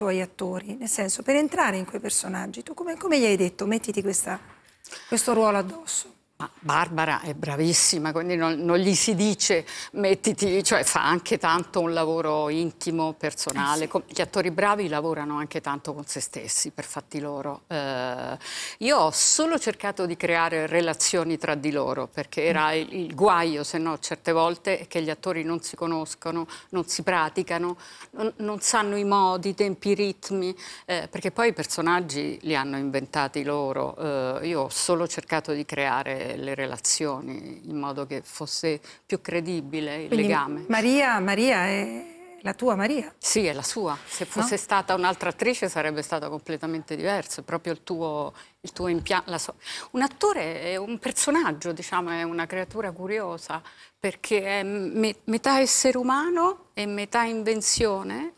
tuoi attori, nel senso, per entrare in quei personaggi, tu come gli hai detto, mettiti questo ruolo addosso? Ma Barbara è bravissima, quindi non gli si dice mettiti, cioè fa anche tanto un lavoro intimo, personale. Sì. Gli attori bravi lavorano anche tanto con se stessi, per fatti loro. Io ho solo cercato di creare relazioni tra di loro, perché era il guaio, se no, certe volte, è che gli attori non si conoscono, non si praticano, non sanno i modi, i tempi, i ritmi, perché poi i personaggi li hanno inventati loro. Io ho solo cercato di creare le relazioni in modo che fosse più credibile il Quindi legame. Maria è la tua Maria? Sì, è la sua. Se fosse stata un'altra attrice sarebbe stato completamente diverso, è proprio il tuo impianto. Un attore è un personaggio, diciamo, è una creatura curiosa, perché è metà essere umano e metà invenzione,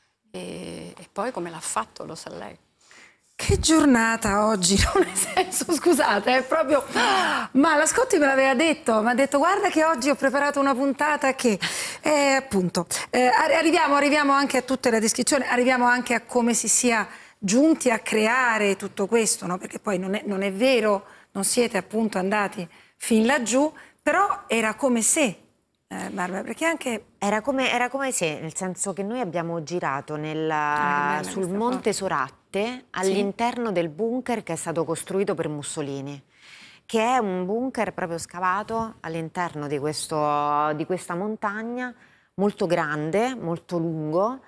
e poi come l'ha fatto lo sa lei. Che giornata oggi, no? Nel senso, scusate, è proprio... Ma la Scotti me l'aveva detto, mi ha detto guarda che oggi ho preparato una puntata che... appunto, arriviamo anche a tutta la descrizione, arriviamo anche a come si sia giunti a creare tutto questo, no? Perché poi non è vero, non siete appunto andati fin laggiù, però era come se... Barbara, perché anche... Era come se, nel senso che noi abbiamo girato sul Monte Soratte, all'interno del bunker che è stato costruito per Mussolini, che è un bunker proprio scavato all'interno di questa montagna, molto grande, molto lungo,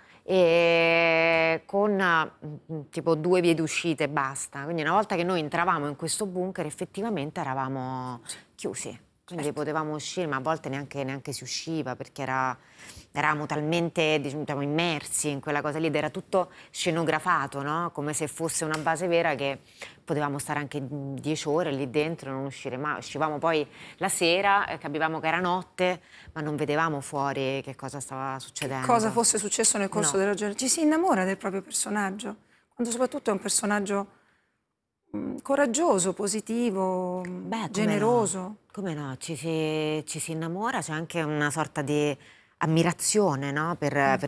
e con tipo 2 vie d'uscita e basta. Quindi una volta che noi entravamo in questo bunker effettivamente eravamo chiusi. Quindi potevamo uscire, ma a volte neanche si usciva, perché eravamo talmente, diciamo, immersi in quella cosa lì, ed era tutto scenografato, no? Come se fosse una base vera, che potevamo stare anche 10 ore lì dentro e non uscire mai. Uscivamo poi la sera, capivamo che era notte, ma non vedevamo fuori che cosa stava succedendo. Che cosa fosse successo nel corso della giornata. Ci si innamora del proprio personaggio, quando soprattutto è un personaggio coraggioso, positivo, generoso. Come no, ci si innamora, c'è anche una sorta di ammirazione, no? per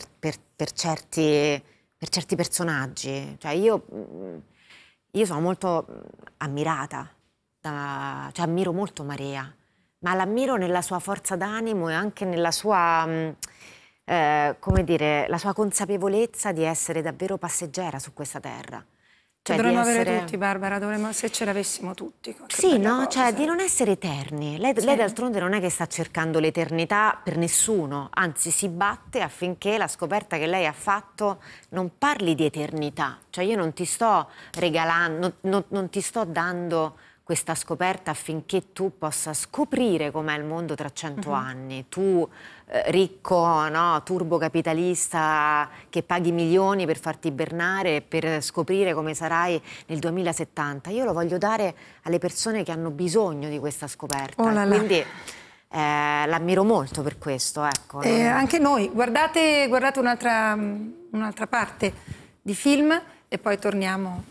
certi personaggi. Cioè io sono molto ammirata, cioè ammiro molto Maria, ma l'ammiro nella sua forza d'animo e anche nella sua, come dire, la sua consapevolezza di essere davvero passeggera su questa terra. Cioè dovremmo avere tutti, Barbara, se ce l'avessimo tutti. Sì, no? Cioè di non essere eterni. Lei d'altronde non è che sta cercando l'eternità per nessuno, anzi si batte affinché la scoperta che lei ha fatto non parli di eternità. Cioè io non ti sto regalando, non ti sto dando questa scoperta affinché tu possa scoprire com'è il mondo tra 100 anni. Tu, ricco, no, turbocapitalista, che paghi milioni per farti ibernare e per scoprire come sarai nel 2070. Io lo voglio dare alle persone che hanno bisogno di questa scoperta. Quindi l'ammiro molto per questo, ecco. Anche noi. Guardate un'altra parte di film e poi torniamo.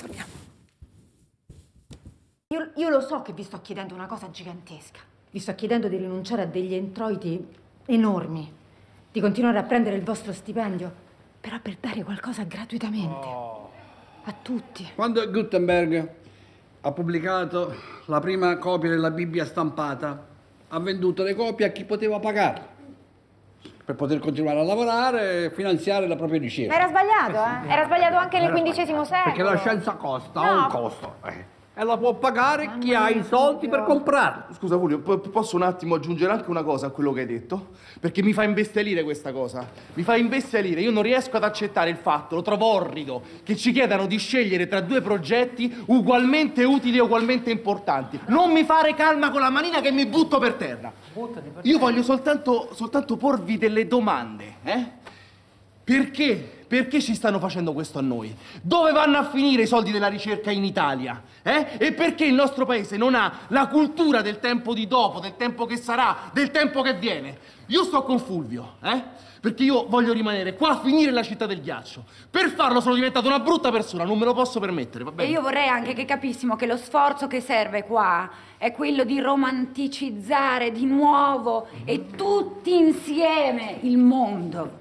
Io lo so che vi sto chiedendo una cosa gigantesca. Vi sto chiedendo di rinunciare a degli introiti enormi, di continuare a prendere il vostro stipendio, però per dare qualcosa gratuitamente. A tutti. Quando Gutenberg ha pubblicato la prima copia della Bibbia stampata, ha venduto le copie a chi poteva pagarle, per poter continuare a lavorare e finanziare la propria ricerca. Ma era sbagliato, eh? Era sbagliato anche nel XV secolo. Perché la scienza costa, ha un costo. E la può pagare chi ha i soldi per comprarla. Scusa Fulvio, posso un attimo aggiungere anche una cosa a quello che hai detto? Perché mi fa imbestialire questa cosa. Mi fa imbestialire. Io non riesco ad accettare il fatto, lo trovo orrido, che ci chiedano di scegliere tra 2 progetti ugualmente utili e ugualmente importanti. Non mi fare calma con la manina che mi butto per terra. Io voglio soltanto porvi delle domande, Perché? Perché ci stanno facendo questo a noi? Dove vanno a finire i soldi della ricerca in Italia? E perché il nostro paese non ha la cultura del tempo di dopo, del tempo che sarà, del tempo che viene? Io sto con Fulvio, perché io voglio rimanere qua a finire la città del ghiaccio. Per farlo sono diventato una brutta persona, non me lo posso permettere, va bene? E io vorrei anche che capissimo che lo sforzo che serve qua è quello di romanticizzare di nuovo e tutti insieme il mondo.